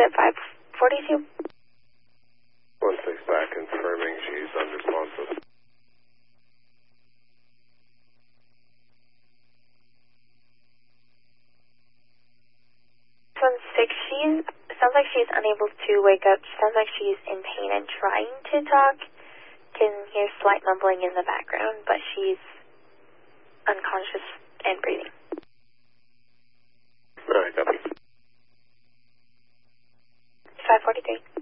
at 542. 1-6 back, confirming she's unresponsive. 1-6, sounds like she's unable to wake up. Sounds like she's in pain and trying to talk. Can hear slight mumbling in the background, but she's unconscious and breathing. Alright, copy. 543.